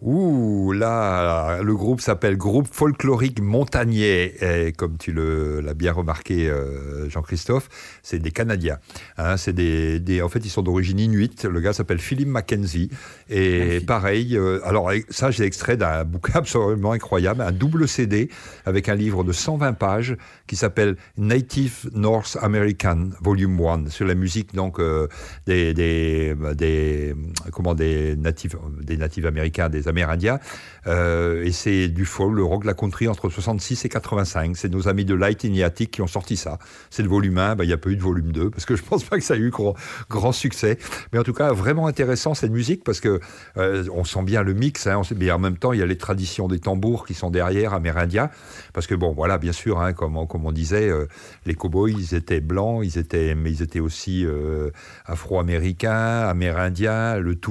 Ouh, là, le groupe s'appelle Groupe Folklorique Montagnier, et comme tu l'as bien remarqué, Jean-Christophe, c'est des Canadiens. Hein, en fait, ils sont d'origine inuite. Le gars s'appelle Philip Mackenzie. Et Magnifique. pareil, alors ça, j'ai extrait d'un bouquin absolument incroyable, un double CD avec un livre de 120 pages qui s'appelle Native North American Volume 1 sur la musique donc des natifs américains, des Amérindiens. Et c'est du folk, le rock, la country entre 66 et 85. C'est nos amis de Light in the Attic qui ont sorti ça. C'est le volume 1, il n'y a pas eu de volume 2 parce que je pense pas que ça a eu grand succès. Mais en tout cas, vraiment intéressant cette musique parce que on sent bien le mix, hein, mais en même temps, il y a les traditions des tambours qui sont derrière, amérindiens. Parce que bon, voilà, bien sûr, hein, comme on disait, les cow-boys, ils étaient blancs, mais ils étaient aussi afro-américains, amérindiens, le tout